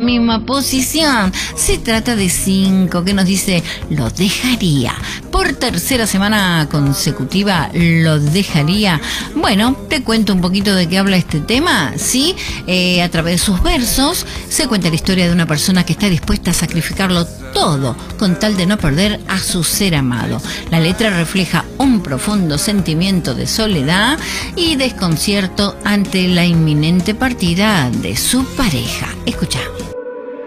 misma posición. Se trata de 5, que nos dice, lo dejaría. Por tercera semana consecutiva, lo dejaría. Bueno, te cuento un poquito de qué habla este tema, ¿sí? A través de sus versos, se cuenta la historia de una persona que está dispuesta a sacrificarlo todo con tal de no perder a su ser amado. La letra refleja un profundo sentimiento de soledad y desconcierto ante la inminente partida de su pareja. Escucha.